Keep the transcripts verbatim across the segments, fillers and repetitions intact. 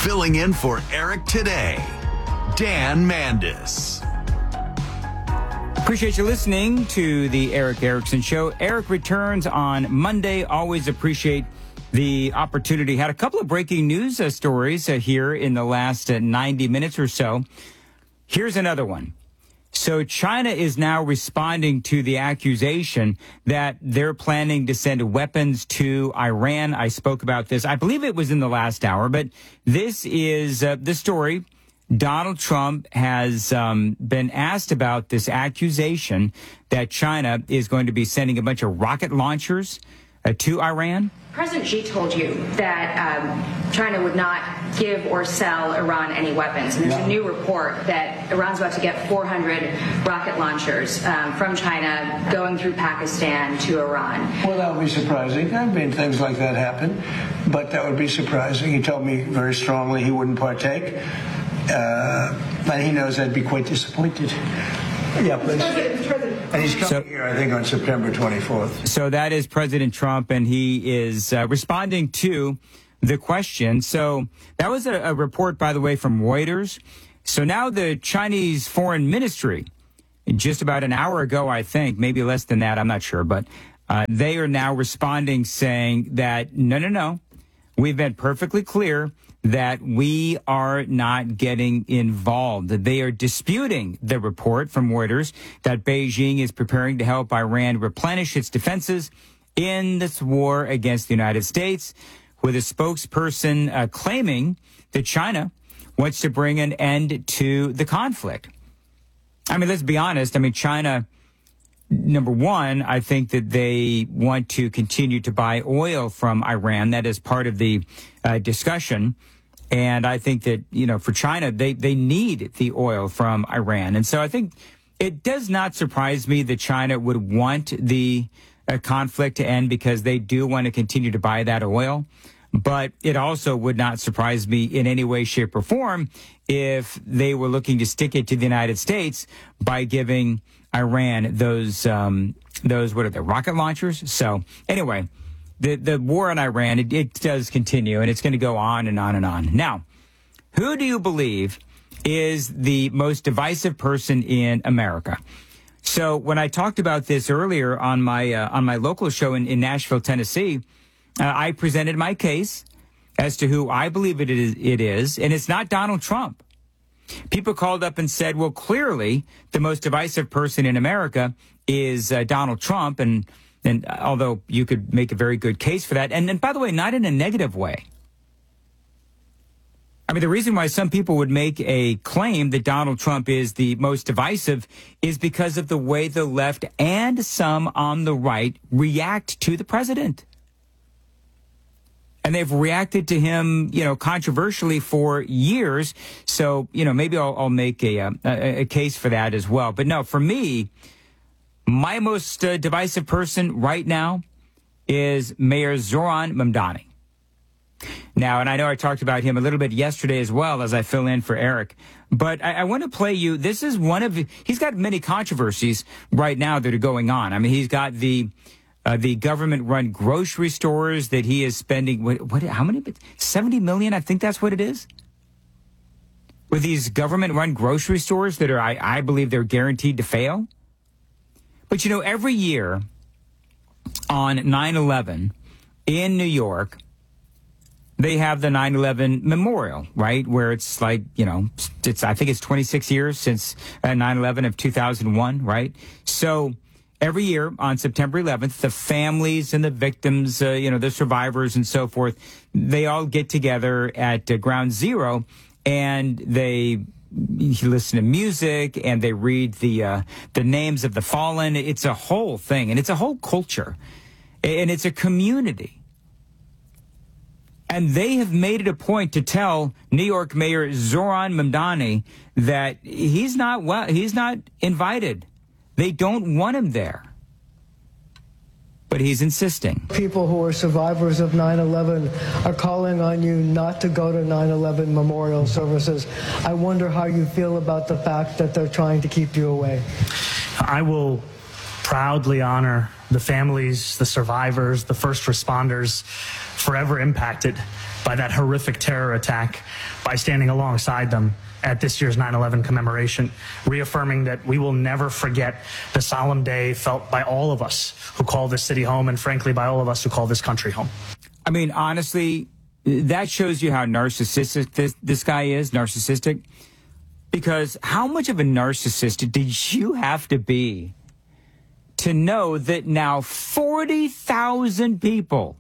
Filling in for Eric today, Dan Mandis. Appreciate you listening to the Eric Erickson Show. Eric returns on Monday. Always appreciate the opportunity. Had a couple of breaking news uh, stories uh, here in the last uh, ninety minutes or so. Here's another one. So China is now responding to the accusation that they're planning to send weapons to Iran. I spoke about this. I believe it was in the last hour, but this is uh, the story. Donald Trump has um, been asked about this accusation that China is going to be sending a bunch of rocket launchers uh, to Iran. President Xi told you that um, China would not give or sell Iran any weapons. And there's no. a new report that Iran's about to get four hundred rocket launchers um, from China going through Pakistan to Iran. Well, that would be surprising. I mean, things like that happen, but that would be surprising. He told me very strongly he wouldn't partake, uh, and he knows I'd be quite disappointed. Yeah, please. And he's coming so, here, I think, on September twenty-fourth. So that is President Trump, and he is uh, responding to the question. So that was a, a report, by the way, from Reuters. So now the Chinese Foreign Ministry, just about an hour ago, I think, maybe less than that, I'm not sure, but uh, they are now responding saying that, no, no, no, we've been perfectly clear that we are not getting involved. They are disputing the report from Reuters that Beijing is preparing to help Iran replenish its defenses in this war against the United States, with a spokesperson uh, claiming that China wants to bring an end to the conflict. I mean, let's be honest. I mean, China, number one, I think that they want to continue to buy oil from Iran. That is part of the uh, discussion. And I think that, you know, for China, they, they need the oil from Iran. And so I think it does not surprise me that China would want the uh, conflict to end, because they do want to continue to buy that oil. But it also would not surprise me in any way, shape, or form if they were looking to stick it to the United States by giving Iran those, um, those what are they, rocket launchers? So anyway, the, the war in Iran, it, it does continue, and it's going to go on and on and on. Now, who do you believe is the most divisive person in America? So when I talked about this earlier on my uh, on my local show in, in Nashville, Tennessee, Uh, I presented my case as to who I believe it is, it is, and it's not Donald Trump. People called up and said, well, clearly the most divisive person in America is uh, Donald Trump, and, and although you could make a very good case for that, and, and by the way, not in a negative way. I mean, the reason why some people would make a claim that Donald Trump is the most divisive is because of the way the left and some on the right react to the president. And they've reacted to him, you know, controversially for years. So, you know, maybe I'll, I'll make a, a a case for that as well. But no, for me, my most uh, divisive person right now is Mayor Zohran Mamdani. Now, and I know I talked about him a little bit yesterday as well as I fill in for Eric. But I, I want to play you. This is one of, he's got many controversies right now that are going on. I mean, he's got the... Uh, the government-run grocery stores that he is spending, what, what, how many? seventy million, I think that's what it is. With these government-run grocery stores that are, I, I believe they're guaranteed to fail. But, you know, every year on nine eleven in New York, they have the nine eleven memorial, right? Where it's like, you know, it's, I think it's twenty-six years since uh, nine eleven of two thousand one, right? So every year on September eleventh, the families and the victims, uh, you know, the survivors and so forth, they all get together at uh, Ground Zero, and they listen to music and they read the uh, the names of the fallen. It's a whole thing, and it's a whole culture, and it's a community. And they have made it a point to tell New York Mayor Zohran Mamdani that he's not well, he's not invited. They don't want him there. But he's insisting. People who are survivors of nine eleven are calling on you not to go to nine eleven memorial services. I wonder how you feel about the fact that they're trying to keep you away. I will proudly honor the families, the survivors, the first responders forever impacted by that horrific terror attack by standing alongside them at this year's nine eleven commemoration, reaffirming that we will never forget the solemn day felt by all of us who call this city home, and frankly, by all of us who call this country home. I mean, honestly, that shows you how narcissistic this, this guy is, narcissistic. Because how much of a narcissist did you have to be to know that now forty thousand people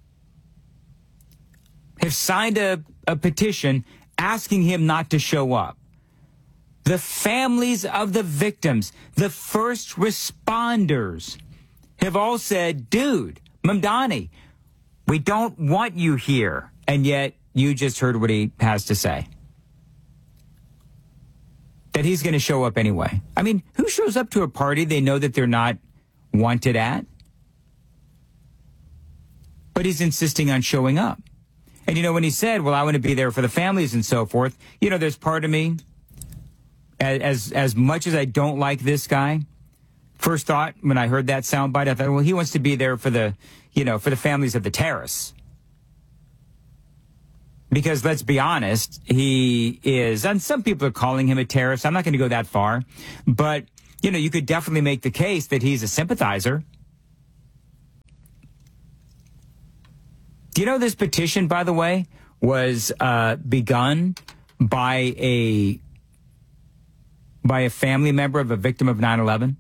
have signed a, a petition asking him not to show up? The families of the victims, the first responders, have all said, dude, Mamdani, we don't want you here. And yet you just heard what he has to say. That he's going to show up anyway. I mean, who shows up to a party they know that they're not wanted at? But he's insisting on showing up. And, you know, when he said, well, I want to be there for the families and so forth, you know, there's part of me, as as much as I don't like this guy, first thought when I heard that soundbite, I thought, well, he wants to be there for the, you know, for the families of the terrorists. Because let's be honest, he is, and some people are calling him a terrorist. I'm not going to go that far. But, you know, you could definitely make the case that he's a sympathizer. Do you know this petition, by the way, was uh, begun by a by a family member of a victim of nine eleven?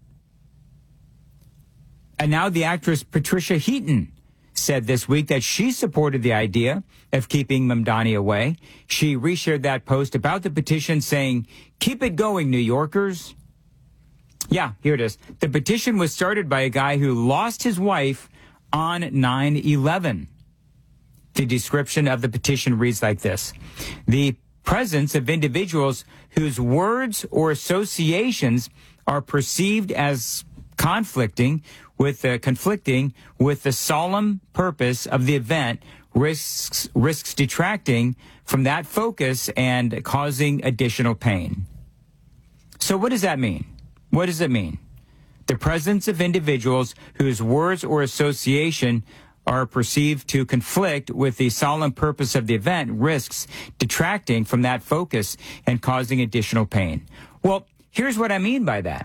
And now the actress Patricia Heaton said this week that she supported the idea of keeping Mamdani away. She reshared that post about the petition saying, keep it going, New Yorkers. Yeah, here it is. The petition was started by a guy who lost his wife on nine eleven. The description of the petition reads like this. The presence of individuals whose words or associations are perceived as conflicting with the conflicting with the solemn purpose of the event risks risks detracting from that focus and causing additional pain. So what does that mean? What does it mean? The presence of individuals whose words or association are perceived to conflict with the solemn purpose of the event risks detracting from that focus and causing additional pain. Well, here's what I mean by that.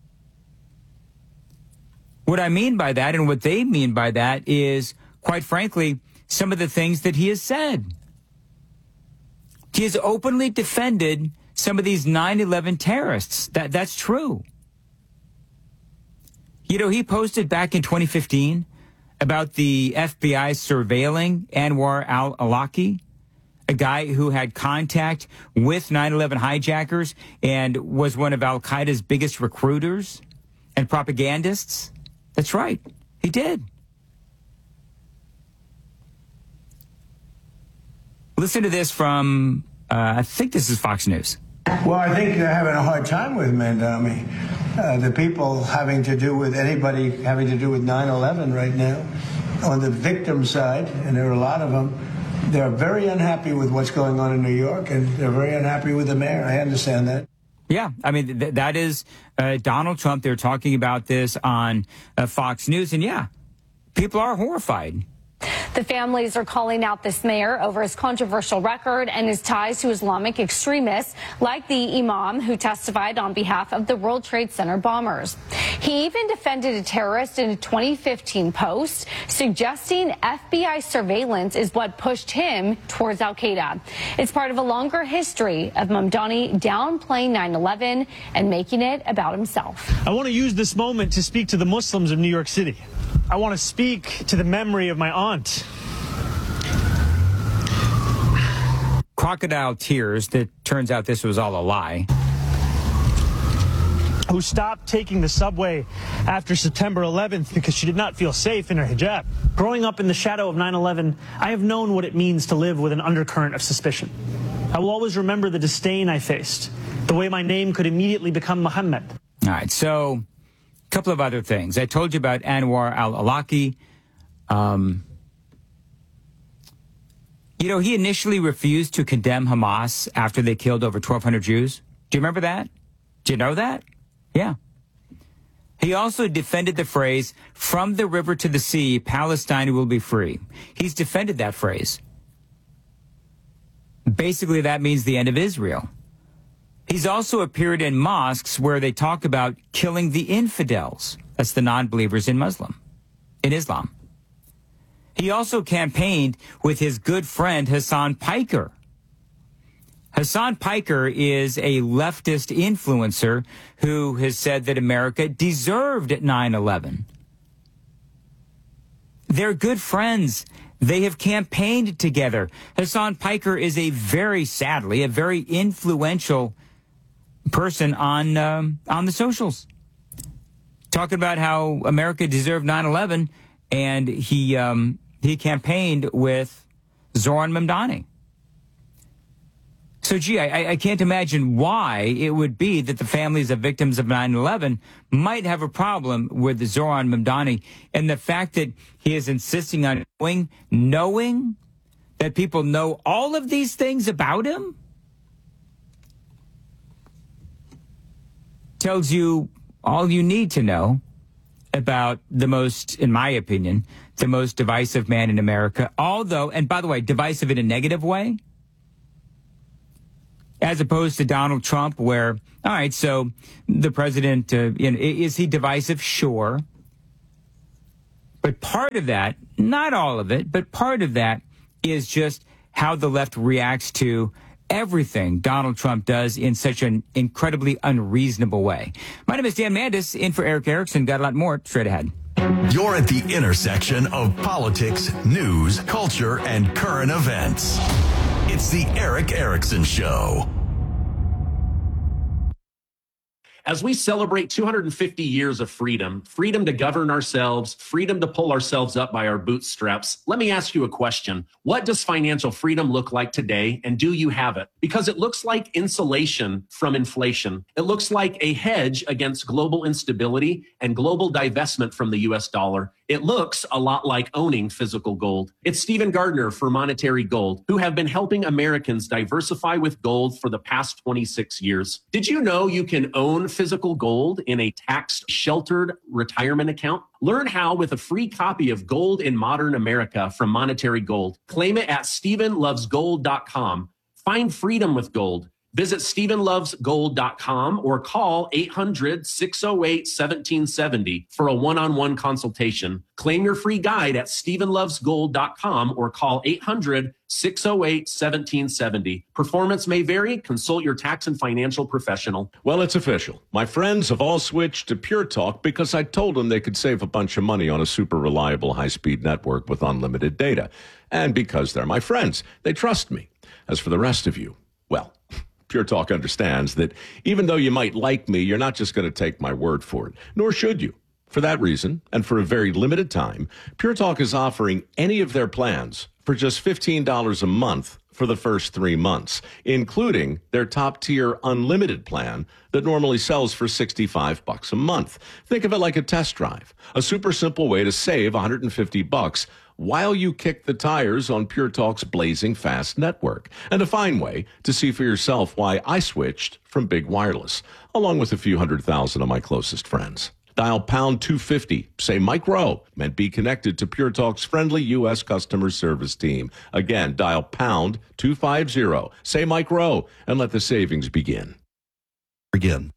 What I mean by that and what they mean by that is, quite frankly, some of the things that he has said. He has openly defended some of these nine eleven terrorists. That, that's true. You know, he posted back in twenty fifteen about the F B I surveilling Anwar al-Awlaki, a guy who had contact with nine eleven hijackers and was one of al-Qaeda's biggest recruiters and propagandists. That's right. He did. Listen to this from, uh, I think this is Fox News. Well, I think they're having a hard time with Mamdani. Uh, the people having to do with anybody having to do with nine eleven right now, on the victim side, and there are a lot of them, they're very unhappy with what's going on in New York, and they're very unhappy with the mayor. I understand that. Yeah, I mean, th- that is uh, Donald Trump. They're talking about this on uh, Fox News. And yeah, people are horrified. The families are calling out this mayor over his controversial record and his ties to Islamic extremists, like the imam who testified on behalf of the World Trade Center bombers. He even defended a terrorist in a twenty fifteen post, suggesting F B I surveillance is what pushed him towards al-Qaeda. It's part of a longer history of Mamdani downplaying nine eleven and making it about himself. I want to use this moment to speak to the Muslims of New York City. I want to speak to the memory of my aunt. Crocodile tears that turns out this was all a lie. Who stopped taking the subway after September eleventh because she did not feel safe in her hijab. Growing up in the shadow of nine eleven, I have known what it means to live with an undercurrent of suspicion. I will always remember the disdain I faced, the way my name could immediately become Muhammad. All right, so a couple of other things. I told you about Anwar al-Awlaki. Um, you know, he initially refused to condemn Hamas after they killed over twelve hundred Jews. Do you remember that? Do you know that? Yeah. He also defended the phrase, from the river to the sea, Palestine will be free. He's defended that phrase. basically that means the end of Israel. He's also appeared in mosques where they talk about killing the infidels. That's the non-believers in Muslim, in Islam. He also campaigned with his good friend Hassan Piker. Hassan Piker is a leftist influencer who has said that America deserved nine eleven. They're good friends. They have campaigned together. Hassan Piker is a very, sadly, a very influential person on um, on the socials, talking about how America deserved nine eleven, and he um, he campaigned with Zoran Mamdani. So, gee, I, I can't imagine why it would be that the families of victims of nine eleven might have a problem with Zoran Mamdani, and the fact that he is insisting on knowing, knowing that people know all of these things about him tells you all you need to know about the most, in my opinion, the most divisive man in America. Although, and by the way, divisive in a negative way, as opposed to Donald Trump, where, all right, so the president, uh, you know, is he divisive? Sure. But part of that, not all of it, but part of that is just how the left reacts to everything Donald Trump does in such an incredibly unreasonable way. My name is Dan Mandis, in for Eric Erickson. Got a lot more straight ahead. You're at the intersection of politics, news, culture, and current events. It's the Eric Erickson Show. As we celebrate two hundred fifty years of freedom, freedom to govern ourselves, freedom to pull ourselves up by our bootstraps, let me ask you a question. What does financial freedom look like today, and do you have it? Because it looks like insulation from inflation. It looks like a hedge against global instability and global divestment from the U S dollar. It looks a lot like owning physical gold. It's Stephen Gardner for Monetary Gold, who have been helping Americans diversify with gold for the past twenty-six years. Did you know you can own physical gold in a tax-sheltered retirement account? Learn how with a free copy of Gold in Modern America from Monetary Gold. Claim it at Stephen Loves Gold dot com. Find freedom with gold. Visit Stephen Loves Gold dot com or call eight hundred, six oh eight, one seven seven oh for a one-on-one consultation. Claim your free guide at Stephen Loves Gold dot com or call eight hundred, six oh eight, one seven seven oh. Performance may vary. Consult your tax and financial professional. Well, it's official. My friends have all switched to Pure Talk because I told them they could save a bunch of money on a super reliable high-speed network with unlimited data. And because they're my friends, they trust me. As for the rest of you, well, Pure Talk understands that even though you might like me, you're not just going to take my word for it, nor should you. For that reason, and for a very limited time, Pure Talk is offering any of their plans for just fifteen dollars a month for the first three months, including their top-tier unlimited plan that normally sells for sixty-five bucks a month. Think of it like a test drive, a super simple way to save one hundred fifty bucks while you kick the tires on Pure Talk's blazing fast network, and a fine way to see for yourself why I switched from Big Wireless, along with a few hundred thousand of my closest friends. Dial pound two fifty, say Mike Rowe, and be connected to Pure Talk's friendly U S customer service team. Again, dial pound two fifty, say Mike Rowe, and let the savings begin. Begin.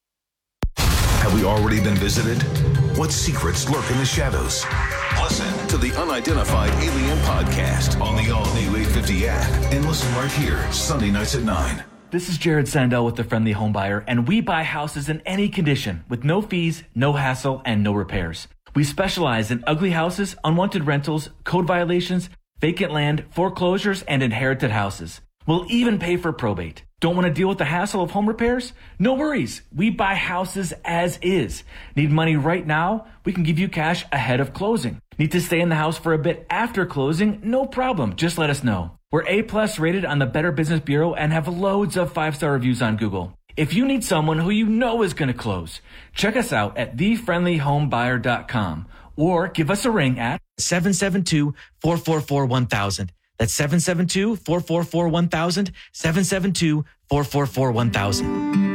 Have we already been visited? What secrets lurk in the shadows? Listen to the Unidentified Alien Podcast on the all-new eight fifty app and listen right here, Sunday nights at nine. This is Jared Sandell with The Friendly Home Buyer, and we buy houses in any condition with no fees, no hassle, and no repairs. We specialize in ugly houses, unwanted rentals, code violations, vacant land, foreclosures, and inherited houses. We'll even pay for probate. Don't want to deal with the hassle of home repairs? No worries. We buy houses as is. Need money right now? We can give you cash ahead of closing. Need to stay in the house for a bit after closing? No problem. Just let us know. We're A-plus rated on the Better Business Bureau and have loads of five-star reviews on Google. If you need someone who you know is going to close, check us out at the friendly home buyer dot com or give us a ring at seven seven two, four four four, one thousand. That's seven seven two, four four four, one thousand, seven seven two, four four four, one thousand.